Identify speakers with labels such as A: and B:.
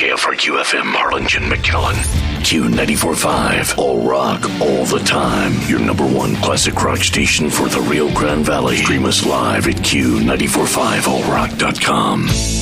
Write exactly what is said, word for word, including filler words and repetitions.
A: K F R Q F M Harlingen, McKellen. Q ninety-four point five, all rock, all the time. Your number one classic rock station for the Rio Grande Valley. Stream us live at Q nine four five all rock dot com.